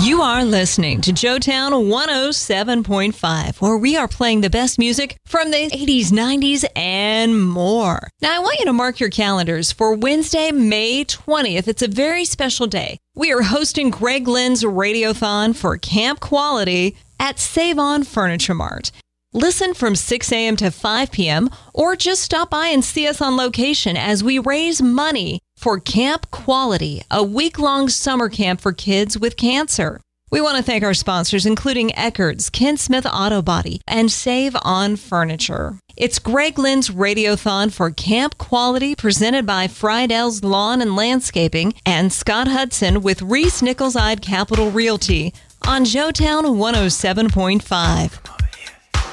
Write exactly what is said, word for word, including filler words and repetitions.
You are listening to Joetown one oh seven point five, where we are playing the best music from the eighties, nineties, and more. Now, I want you to mark your calendars for Wednesday, May twentieth. It's a very special day. We are hosting Greg Lynn's Radiothon for Camp Quality at Save On Furniture Mart. Listen from six a.m. to five p.m. or just stop by and see us on location as we raise money for Camp Quality, a week-long summer camp for kids with cancer. We want to thank our sponsors, including Eckerd's, Ken Smith Auto Body, and Save On Furniture. It's Greg Lynn's Radiothon for Camp Quality, presented by Friedell's Lawn and Landscaping and Scott Hudson with Reese Nichols-Eyed Capital Realty on Joetown one oh seven point five.